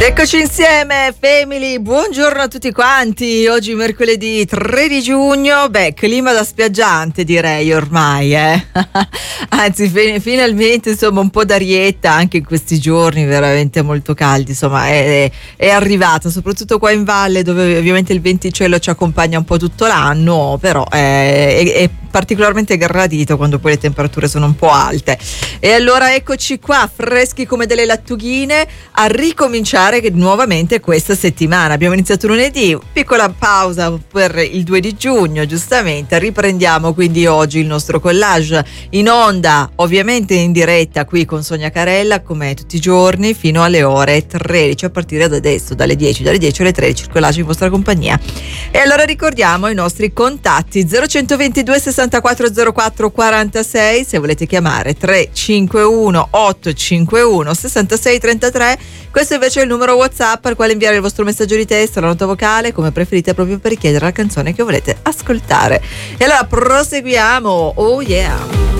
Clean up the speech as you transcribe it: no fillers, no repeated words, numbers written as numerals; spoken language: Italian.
Eccoci insieme, family, buongiorno a tutti quanti. Oggi mercoledì 3 di giugno, clima da spiaggiante direi ormai, Anzi, finalmente insomma un po' d'arietta anche in questi giorni veramente molto caldi, insomma è arrivata, soprattutto qua in valle dove ovviamente il venticello ci accompagna un po' tutto l'anno, però è particolarmente gradito quando poi le temperature sono un po' alte. E allora eccoci qua, freschi come delle lattughine, a ricominciare nuovamente questa settimana. Abbiamo iniziato lunedì, piccola pausa per il 2 di giugno, giustamente riprendiamo quindi oggi il nostro collage in onda, ovviamente in diretta qui con Sonia Carella come tutti i giorni fino alle ore 13, a partire da adesso dalle 10 alle 13 il collage in vostra compagnia. E allora ricordiamo i nostri contatti: 0122 64 04 46, se volete chiamare 351 851 66 33. Questo invece è il numero WhatsApp al quale inviare il vostro messaggio di testo, la nota vocale, come preferite, proprio per richiedere la canzone che volete ascoltare. E allora proseguiamo. Oh yeah!